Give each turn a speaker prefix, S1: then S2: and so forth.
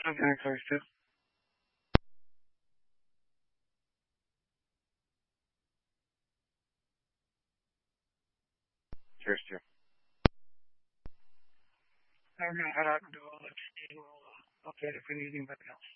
S1: Okay, sorry, too. Cheers, too. I don't know how I can do all that. Okay, if we need anybody else.